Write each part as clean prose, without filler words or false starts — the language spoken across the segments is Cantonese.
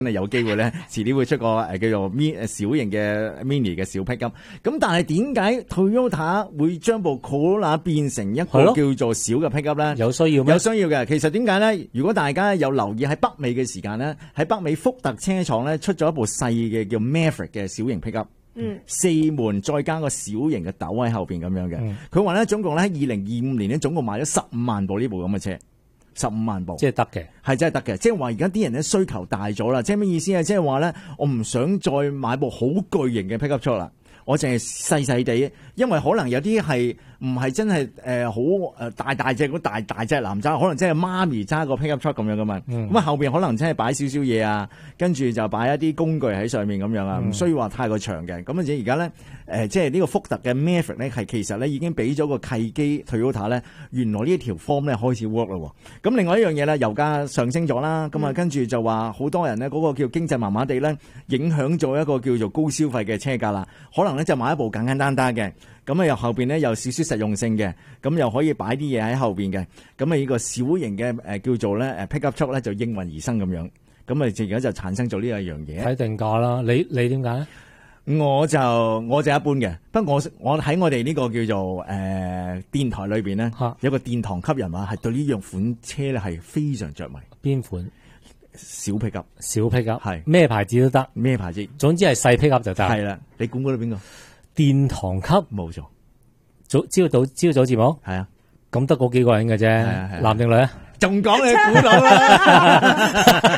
有機會咧，遲啲會出個叫做小型嘅 mini 嘅小 pickup。咁但係點解 Toyota 會將部 Corolla 變成一個叫做小嘅 pickup 咧？ 有需要咩？ 有需要嘅。其實點解咧？如果大家有留意喺北美嘅時間咧，喺北美福特車廠咧出咗一部細嘅叫 Maverick 嘅小型 pickup。4門再加個小型嘅斗喺後邊咁樣嘅。佢話咧總共咧喺2025年咧總共賣咗15萬部呢部咁嘅車。15萬部， 即係得嘅， 係真係得嘅。即係話而家啲人咧需求大咗啦，即係咩意思啊？即係話咧，我唔想再買部好巨型嘅 pickup truck 啦，我淨係細細地，因為可能有啲係唔係真係好大隻嗰大隻男揸，可能真係媽咪揸個 pickup truck 咁樣噶嘛。咁啊後邊可能真係擺少少嘢啊，跟住就擺一啲工具喺上面咁樣啊，唔需要話太過長嘅。咁而家咧即係呢個福特嘅 Maverick 咧，係其實咧已經俾咗個契機 Toyota 咧，原來呢條 form 咧開始 work 啦。咁另外一樣嘢咧，油價上升咗啦，咁啊跟住就話好多人咧嗰個叫經濟麻麻地咧，影響咗一個叫做高消費嘅車價啦。可能咧就買一部簡簡單單嘅，咁啊又後邊咧有少少實用性嘅，咁又可以擺啲嘢喺後邊嘅，咁啊呢個小型嘅叫做咧pickup truck 咧就應運而生咁樣，咁啊而家就產生咗呢一樣嘢。 睇定價啦，你點解咧？ 我就一般嘅，不過我喺我哋呢個叫做電台裏邊咧，有個殿堂級人物係對呢樣款車咧係非常着迷。 邊款？ 小 pickup， 小 pickup 係咩牌子都得， 咩牌子， 總之係細 pickup 就得。 係啦，你估到邊個？ 殿堂級冇錯。 朝早節目係啊， 咁得嗰幾個人嘅啫，男定女啊？ 仲講你估到啦，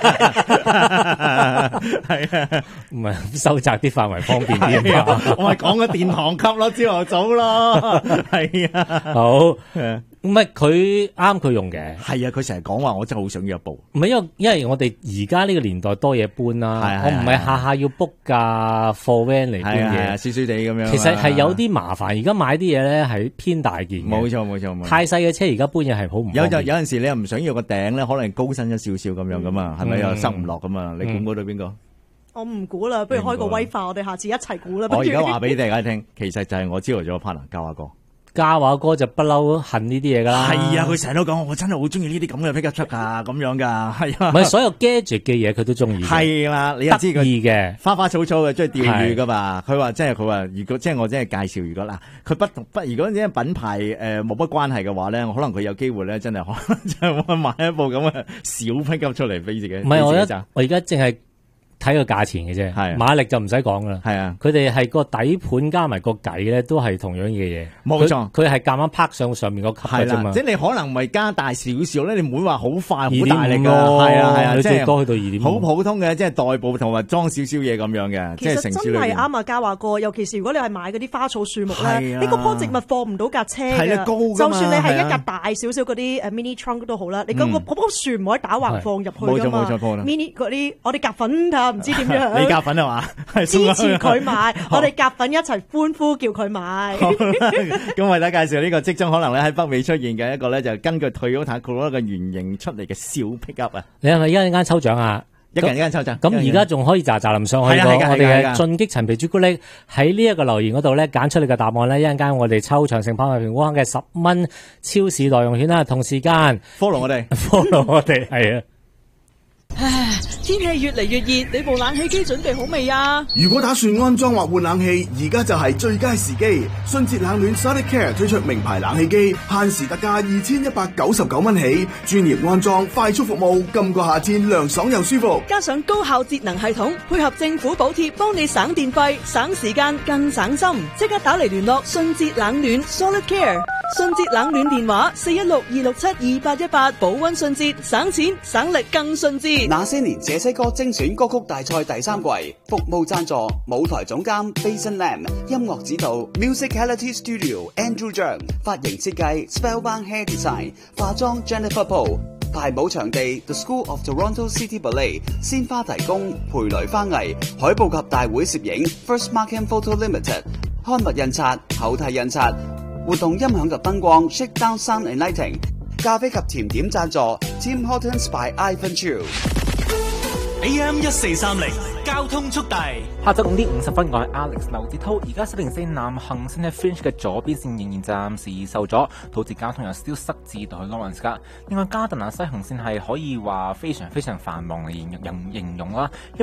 係啊， 唔係收窄啲範圍方便啲啊！ 我係講個殿堂級咯，朝頭早咯，係啊， 好，唔係佢啱佢用嘅， 係啊，佢成日講話我真係好想要一部， 唔係因為我哋而家呢個年代多嘢搬啦，我唔係下下要 book 架貨 van 嚟搬嘢， 少少地咁樣， 其實係有啲麻煩。而家買啲嘢咧係偏大件嘅， 冇錯， 太細嘅車而家搬嘢係好唔方便。 有陣時你又唔想要個頂咧，可能高身咗少少咁樣噶嘛，係咪又塞唔落噶嘛？你估到邊個？ 我唔估啦，不如開個威化，我哋下次一齊估啦。 我而家話俾大家聽，其實就係我朝頭早個 partner 教阿哥。 嘉華哥就不嬲恨呢啲嘢噶啦， 係啊，佢成日都講，我真係好中意呢啲咁嘅 pickup truck 啊，咁樣噶，係啊， 唔係所有 gadget 嘅嘢佢都中意， 係啦，你又知佢得意嘅， 花花草草嘅，中意釣魚噶嘛？佢話佢話如果即係我真係介紹，如果嗱佢不如果啲品牌冇乜關係嘅話咧，可能佢有機會咧，真係可能就會買一部咁嘅小 pickup 出嚟俾自己。唔係我而家淨係睇個價錢嘅啫，係馬力就唔使講噶啦，係啊，佢哋係個底盤加埋個計咧，都係同樣嘅嘢， 冇錯， 佢係夾硬拍上面個級嘅啫嘛， 即係你可能咪加大少少咧，你唔會話好快好大力噶，係啊，即係最多去到2.5，好普通嘅，即係代步同埋裝少少嘢咁樣嘅，即係城市裏邊。 真係啱啊，嘉華哥，尤其是如果你係買嗰啲花草樹木咧，你嗰棵植物放唔到架車嘅，就算你係一架大少少嗰啲mini trunk 都好啦，你嗰棵樹唔可以打橫放入去噶嘛，mini 嗰啲我哋夾粉唔知點樣。夾粉係嘛？ 支持佢買，我哋夾粉一齊歡呼叫佢買。 咁為大家介紹呢個即將可能咧喺北美出現嘅一個咧，就根據 Toyota Corolla 嘅原型出嚟嘅小 pickup 啊！ 你係咪一陣間抽獎啊？ 一人抽獎。 咁而家仲可以喳喳臨上去我哋嘅進擊陳皮朱古力喺呢一個留言嗰度咧，揀出你嘅答案咧，一陣間我哋抽長城跑馬平安嘅10蚊超市代用券啦，同時間 follow 我哋係啊！ 唉，天氣越嚟越熱，你部冷氣機準備好未啊？ 如果打算安裝或換冷氣，而家就係最佳時機。迅捷冷暖 Solid Care 推出名牌冷氣機，限時特價2199蚊起，專業安裝，快速服務，今個夏天涼爽又舒服。 加上高效節能系統，配合政府補貼，幫你省電費、省時間、更省心。即刻打嚟聯絡迅捷冷暖 Solid Care。迅捷冷暖電話416-267-2818，保溫迅捷，省錢省力更迅捷。 那些年這些歌精選歌曲大賽第3季，服務贊助舞台總監 Bason Lam， 音樂指導 Musicality Studio Andrew Zhang， 髮型設計 Spellbound Hair Design， 化妝 Jennifer Poole， 排舞場地 The School of Toronto City Ballet， 鮮花提供培雷花藝，海報及大會攝影 First Markham Photo Limited， 刊物印刷厚體印刷，活動音響及燈光 Shakedown Sound and Lighting， 咖啡及甜點贊助 Tim Hortons by Ivan Chu。 AM1430交通速遞。 下晝5點50分，我係 Alex 劉志濤。而家404南行線喺 Finch 嘅左邊線仍然暫時受阻，導致交通有少少塞至到去 Lawrence 噶。另外加特蘭西行線係可以話非常非常繁忙嚟形容啦。